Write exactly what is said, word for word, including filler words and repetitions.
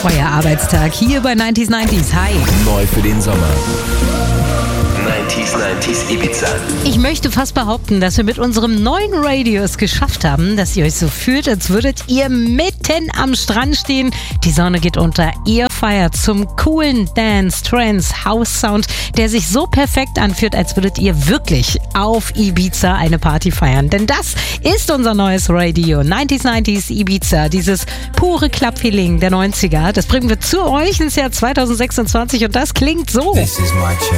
Euer Arbeitstag hier bei neunzig neunzig. Hi. Neu für den Sommer. neunzig neunzig Ibiza. Ich möchte fast behaupten, dass wir mit unserem neuen Radio es geschafft haben, dass ihr euch so fühlt, als würdet ihr mitten am Strand stehen. Die Sonne geht unter, ihr feiert zum coolen Dance, Trance, House Sound, der sich so perfekt anfühlt, als würdet ihr wirklich auf Ibiza eine Party feiern. Denn das ist unser neues Radio, neunzig neunzig Ibiza, dieses pure Club-Feeling der neunziger. Das bringen wir zu euch ins Jahr zwanzig sechsundzwanzig und das klingt so.